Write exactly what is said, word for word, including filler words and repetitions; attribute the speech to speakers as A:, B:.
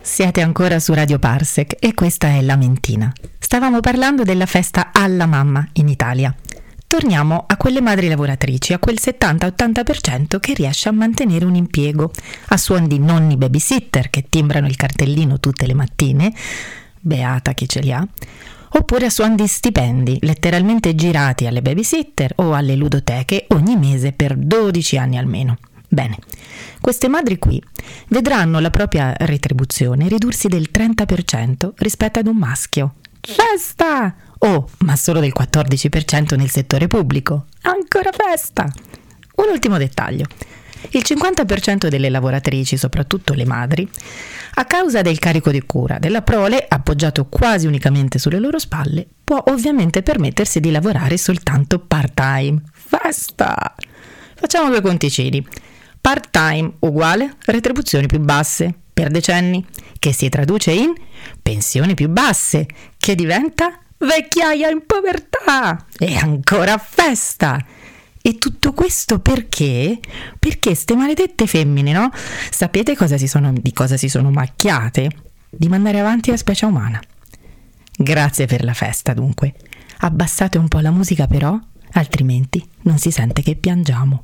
A: Siete ancora su Radio Parsec e questa è La Mentina. Stavamo parlando della festa alla mamma in Italia. Torniamo a quelle madri lavoratrici, a quel settanta-ottanta per cento che riesce a mantenere un impiego, a suon di nonni babysitter che timbrano il cartellino tutte le mattine, beata chi ce li ha, oppure a suon di stipendi, letteralmente girati alle babysitter o alle ludoteche ogni mese per dodici anni almeno. Bene, queste madri qui vedranno la propria retribuzione ridursi del trenta per cento rispetto ad un maschio. Festa! Oh, ma solo del quattordici per cento nel settore pubblico. Ancora festa! Un ultimo dettaglio. Il cinquanta per cento delle lavoratrici, soprattutto le madri, a causa del carico di cura della prole, appoggiato quasi unicamente sulle loro spalle, può ovviamente permettersi di lavorare soltanto part-time. Festa! Facciamo due conticini. Part-time uguale retribuzioni più basse per decenni, che si traduce in pensioni più basse, che diventa vecchiaia in povertà e ancora festa. E tutto questo perché? Perché ste maledette femmine, no? Sapete cosa si sono, di cosa si sono macchiate? Di mandare avanti la specie umana. Grazie per la festa, dunque. Abbassate un po' la musica però, altrimenti non si sente che piangiamo.